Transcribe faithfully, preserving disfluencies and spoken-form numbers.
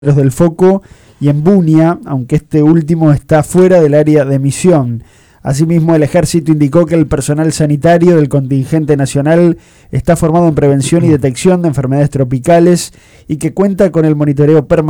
del Foco y en Bunia, aunque este último está fuera del área de emisión. Asimismo, el Ejército indicó que el personal sanitario del contingente nacional está formado en prevención y detección de enfermedades tropicales y que cuenta con el monitoreo permanente